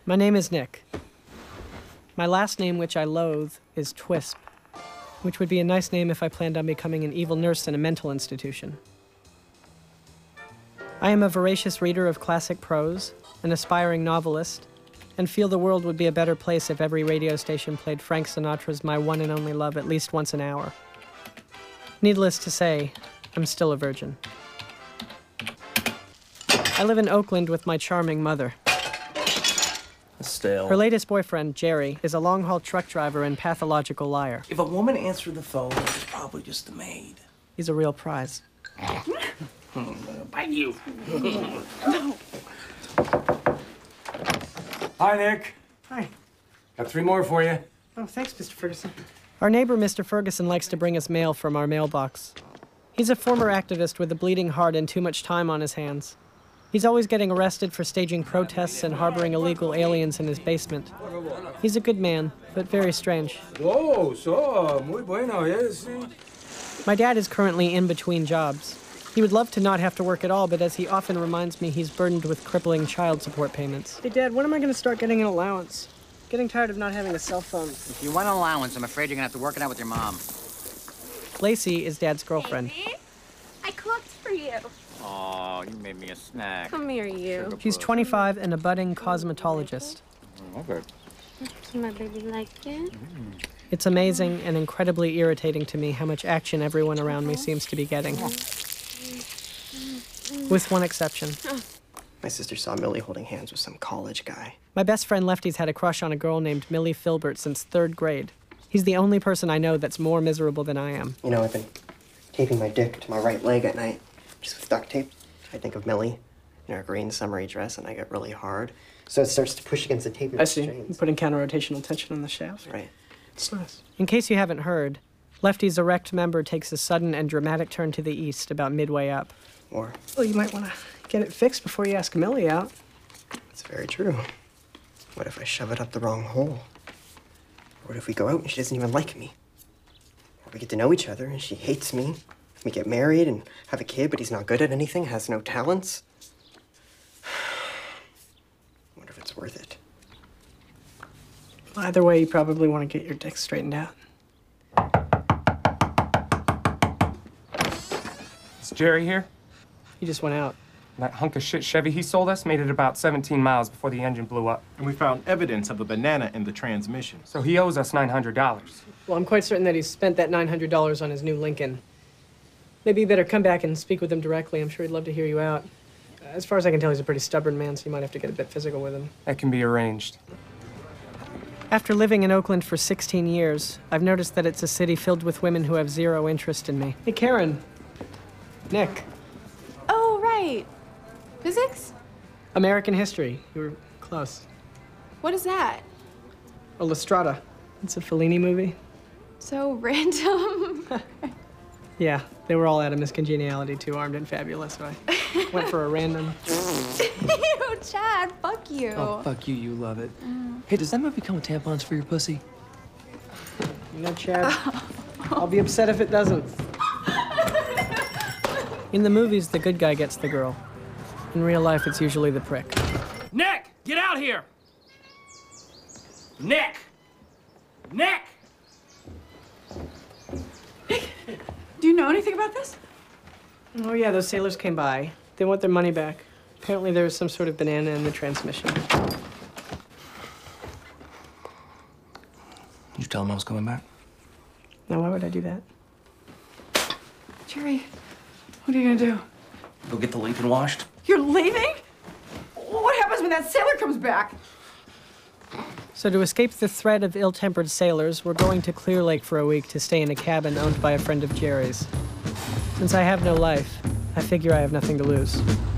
My name is Nick. My last name, which I loathe, is Twisp, which would be a nice name if I planned on becoming an evil nurse in a mental institution. I am a voracious reader of classic prose, an aspiring novelist, and feel the world would be a better place if every radio station played Frank Sinatra's My One and Only Love at least once an hour. Needless to say, I'm still a virgin. I live in Oakland with my charming mother. Stale. Her latest boyfriend, Jerry, is a long-haul truck driver and pathological liar. If a woman answered the phone, it's probably just the maid. He's a real prize. Bite you. Hi, Nick. Hi. Got 3 more for you. Oh, thanks, Mr. Ferguson. Our neighbor, Mr. Ferguson, likes to bring us mail from our mailbox. He's a former activist with a bleeding heart and too much time on his hands. He's always getting arrested for staging protests and harboring illegal aliens in his basement. He's a good man, but very strange. Whoa, so, muy bueno, yes. My dad is currently in between jobs. He would love to not have to work at all, but as he often reminds me, he's burdened with crippling child support payments. Hey, Dad, when am I going to start getting an allowance? Getting tired of not having a cell phone. If you want an allowance, I'm afraid you're going to have to work it out with your mom. Lacey is Dad's girlfriend. Baby, I cooked for you. Oh, you made me a snack. Come here, you. She's 25 and a budding cosmetologist. Okay. Does my baby like it? It's amazing and incredibly irritating to me how much action everyone around me seems to be getting. With one exception. My sister saw Millie holding hands with some college guy. My best friend Lefty's had a crush on a girl named Millie Filbert since 3rd grade. He's the only person I know that's more miserable than I am. You know, I've been taping my dick to my right leg at night, just with duct tape. I think of Millie in her green summery dress, and I get really hard. So it starts to push against the tape. I see. You're putting counter-rotational tension on the shaft. Right. It's nice. In case you haven't heard, Lefty's erect member takes a sudden and dramatic turn to the east about midway up. Or, Well, you might want to get it fixed before you ask Millie out. it's very true. What if I shove it up the wrong hole? Or what if we go out and she doesn't even like me? Or we get to know each other and she hates me. We get married and have a kid, but he's not good at anything, has no talents. I wonder if it's worth it. Either way, you probably want to get your dick straightened out. Is Jerry here? He just went out. That hunk of shit Chevy he sold us made it about 17 miles before the engine blew up. And we found evidence of a banana in the transmission. So he owes us $900. Well, I'm quite certain that he's spent that $900 on his new Lincoln. Maybe you better come back and speak with him directly. I'm sure he'd love to hear you out. As far as I can tell, he's a pretty stubborn man, so you might have to get a bit physical with him. That can be arranged. After living in Oakland for 16 years, I've noticed that it's a city filled with women who have zero interest in me. Hey, Karen. Nick. Oh, right. Physics? American history. You were close. What is that? Oh, La Strada. It's a Fellini movie. So random. Yeah, they were all out of Miss Congeniality, too, armed and fabulous, so I went for a random... Ew, Chad, fuck you. Oh, fuck you, you love it. Hey, does that movie come with tampons for your pussy? You know, Chad, I'll be upset if it doesn't. In the movies, the good guy gets the girl. In real life, it's usually the prick. Nick, get out here! Nick! Nick! Do you know anything about this? Oh, yeah, those sailors came by. They want their money back. Apparently, there was some sort of banana in the transmission. Did you tell him I was coming back? Now, why would I do that? Jerry, what are you gonna do? Go get the Lincoln washed? You're leaving? What happens when that sailor comes back? So to escape the threat of ill-tempered sailors, we're going to Clear Lake for a week to stay in a cabin owned by a friend of Jerry's. Since I have no life, I figure I have nothing to lose.